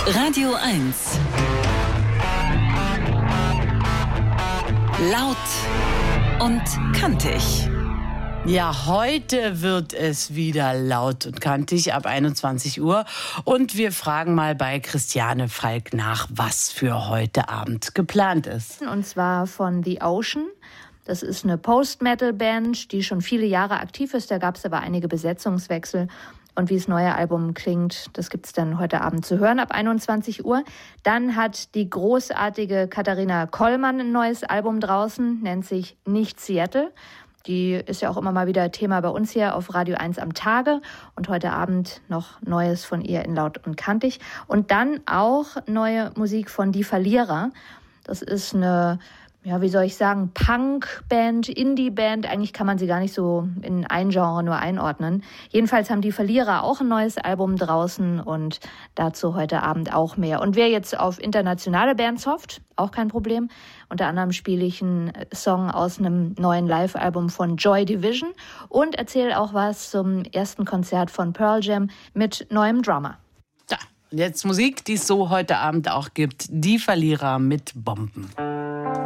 Radio 1. Laut und kantig. Ja, heute wird es wieder laut und kantig ab 21 Uhr. Und wir fragen mal bei Christiane Falk nach, was für heute Abend geplant ist. Und zwar von The Ocean. Das ist eine Post-Metal-Band, die schon viele Jahre aktiv ist. Da gab es aber einige Besetzungswechsel. Und wie das neue Album klingt, das gibt es dann heute Abend zu hören ab 21 Uhr. Dann hat die großartige Katharina Kollmann ein neues Album draußen, nennt sich Nicht Seattle. Die ist ja auch immer mal wieder Thema bei uns hier auf Radio 1 am Tage. Und heute Abend noch Neues von ihr in Laut und Kantig. Und dann auch neue Musik von Die Verlierer. Das ist eine, ja, wie soll ich sagen, Punk-Band, Indie-Band. Eigentlich kann man sie gar nicht so in ein Genre nur einordnen. Jedenfalls haben Die Verlierer auch ein neues Album draußen und dazu heute Abend auch mehr. Und wer jetzt auf internationale Bands hofft, auch kein Problem. Unter anderem spiele ich einen Song aus einem neuen Live-Album von Joy Division und erzähle auch was zum ersten Konzert von Pearl Jam mit neuem Drummer. Ja, und jetzt Musik, die es so heute Abend auch gibt. Die Verlierer mit Bomben.